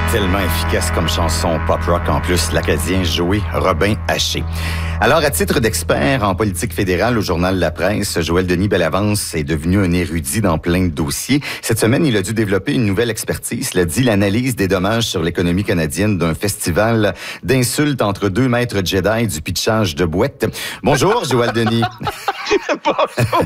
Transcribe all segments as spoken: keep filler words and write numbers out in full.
Tellement efficace comme chanson pop-rock en plus, l'Acadien Joey Robin Haché. Alors, à titre d'expert en politique fédérale au journal La Presse, Joël Denis Bellavance est devenu un érudit dans plein de dossiers. Cette semaine, il a dû développer une nouvelle expertise, l'a dit l'analyse des dommages sur l'économie canadienne d'un festival d'insultes entre deux maîtres Jedi du pitchage de boîtes. Bonjour, Joël Denis. Bonjour,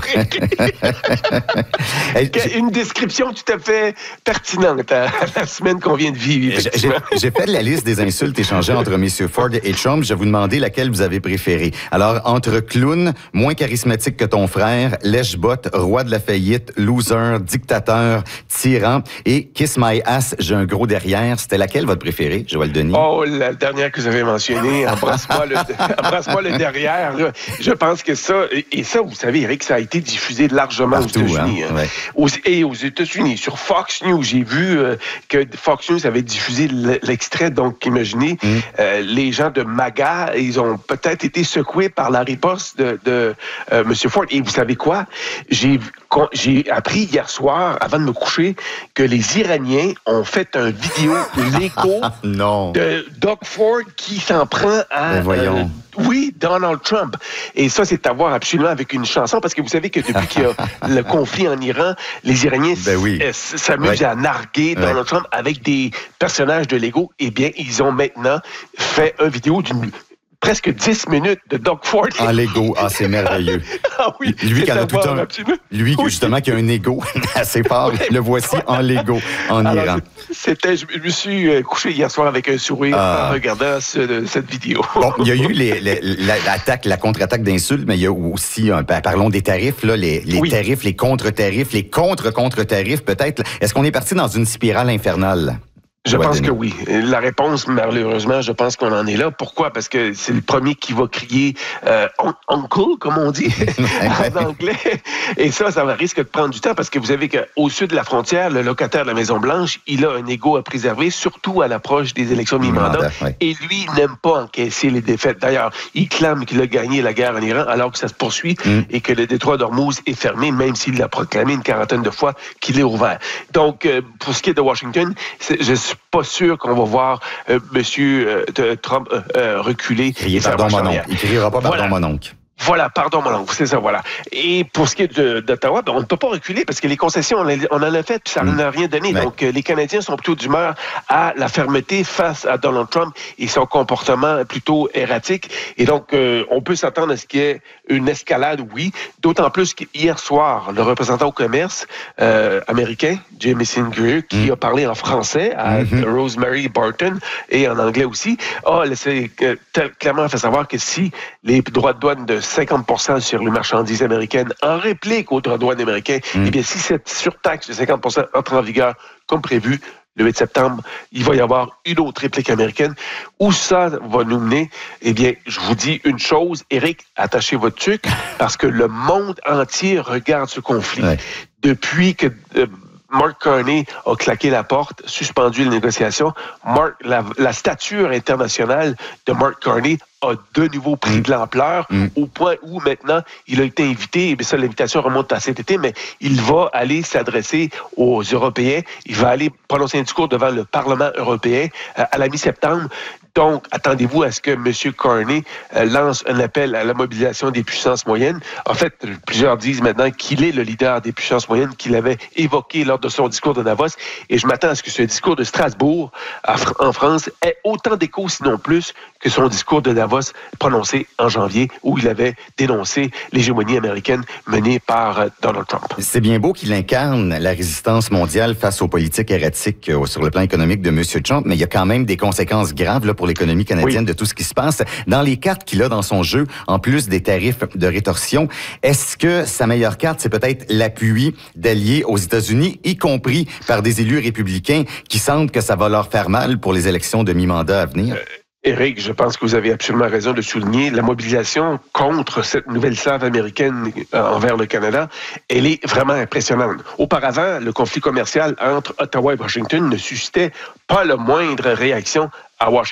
une description tout à fait pertinente à la semaine qu'on vient de vivre. J'ai, j'ai fait la liste des insultes échangées entre M. Ford et Trump. Je vais vous demander laquelle vous avez préférée. Alors, entre clown, moins charismatique que ton frère, lèche-botte, roi de la faillite, loser, dictateur, tyran et kiss my ass, j'ai un gros derrière, c'était laquelle votre préférée, Joël Denis? Oh, la dernière que vous avez mentionnée, embrasse-moi le, embrasse-moi le derrière. Là. Je pense que ça, et ça, vous savez, Eric, ça a été diffusé largement Partout, aux États-Unis. Hein? Ouais. Aux, et aux États-Unis. Sur Fox News, j'ai vu euh, que Fox News avait diffusé l'extrait. Donc, imaginez, mm. euh, les gens de MAGA, ils ont peut-être été secoués par la riposte de, de euh, M. Ford. Et vous savez quoi? J'ai, j'ai appris hier soir, avant de me coucher, que les Iraniens ont fait un vidéo Lego non. de Doug Ford qui s'en prend à... Ben voyons. Euh, Oui, Donald Trump. Et ça, c'est à voir absolument avec une chanson, parce que vous savez que depuis qu'il y a le conflit en Iran, les Iraniens ben oui. s'amusent ouais. à narguer Donald ouais. Trump avec des personnages de Lego. Eh bien, ils ont maintenant fait une vidéo d'une presque dix minutes de Doug Ford. En Lego, ah, c'est merveilleux. Ah oui, lui qui a tout un, absolument. lui oui. justement qui a un ego assez fort, oui. le voici en Lego en Alors, Iran. C'était, je me suis couché hier soir avec un sourire ah. en regardant ce, cette vidéo. Bon, il y a eu les, les, l'attaque, la contre-attaque d'insultes, mais il y a aussi, un, parlons des tarifs, là, les, les oui. tarifs, les contre-tarifs, les contre-contre-tarifs peut-être. Est-ce qu'on est parti dans une spirale infernale? Je pense que oui. La réponse, malheureusement, je pense qu'on en est là. Pourquoi? Parce que c'est le premier qui va crier euh, « uncle », comme on dit en anglais. Et ça, ça va risque de prendre du temps parce que vous savez qu'au sud de la frontière, le locataire de la Maison-Blanche, il a un ego à préserver, surtout à l'approche des élections de mi-mandat. Ouais. Et lui, il n'aime pas encaisser les défaites. D'ailleurs, il clame qu'il a gagné la guerre en Iran alors que ça se poursuit mm. et que le détroit d'Ormuz est fermé, même s'il l'a proclamé une quarantaine de fois qu'il est ouvert. Donc, euh, pour ce qui est de Washington, je suis pas sûr qu'on va voir euh, M. Euh, Trump euh, euh, reculer. Crier pardon, mon oncle. Il criera pas pardon, voilà. mon oncle. Voilà, pardon, mon oncle, c'est ça, voilà. Et pour ce qui est de, d'Ottawa, ben, on ne peut pas reculer parce que les concessions, on, on en a fait, puis ça n'a rien donné. Ouais. Donc, euh, les Canadiens sont plutôt d'humeur à la fermeté face à Donald Trump et son comportement plutôt erratique. Et donc, euh, on peut s'attendre à ce qu'il y ait une escalade, oui. D'autant plus qu'hier soir, le représentant au commerce euh, américain, Jamieson Greer, qui mm. a parlé en français à mm-hmm. Rosemary Barton et en anglais aussi, a laissé euh, clairement fait savoir que si les droits de douane de cinquante pour cent sur les marchandises américaines en réplique aux droits de douane américains, mm. eh bien, si cette surtaxe de cinquante pour cent entre en vigueur comme prévu, le huit septembre, il va y avoir une autre réplique américaine. Où ça va nous mener? Eh bien, je vous dis une chose, Éric, attachez votre tuque, parce que le monde entier regarde ce conflit. Ouais. Depuis que... Euh, Mark Carney a claqué la porte, suspendu les négociations. Mark, la, la stature internationale de Mark Carney a de nouveau pris mm. de l'ampleur mm. au point où maintenant il a été invité, et bien ça l'invitation remonte à cet été, mais il va aller s'adresser aux Européens, il va aller prononcer un discours devant le Parlement européen euh, à la mi-septembre. Donc, attendez-vous à ce que M. Carney euh, lance un appel à la mobilisation des puissances moyennes. En fait, plusieurs disent maintenant qu'il est le leader des puissances moyennes qu'il avait évoqué lors de son discours de Davos. Et je m'attends à ce que ce discours de Strasbourg à, en France ait autant d'écho, sinon plus, que son discours de Davos prononcé en janvier, où il avait dénoncé l'hégémonie américaine menée par euh, Donald Trump. C'est bien beau qu'il incarne la résistance mondiale face aux politiques erratiques euh, sur le plan économique de M. Trump, mais il y a quand même des conséquences graves là, pour l'économie canadienne oui. de tout ce qui se passe. Dans les cartes qu'il a dans son jeu, en plus des tarifs de rétorsion, est-ce que sa meilleure carte, c'est peut-être l'appui d'alliés aux États-Unis, y compris par des élus républicains qui sentent que ça va leur faire mal pour les élections de mi-mandat à venir? Euh... Éric, je pense que vous avez absolument raison de souligner la mobilisation contre cette nouvelle salve américaine envers le Canada. Elle est vraiment impressionnante. Auparavant, le conflit commercial entre Ottawa et Washington ne suscitait pas la moindre réaction à Washington.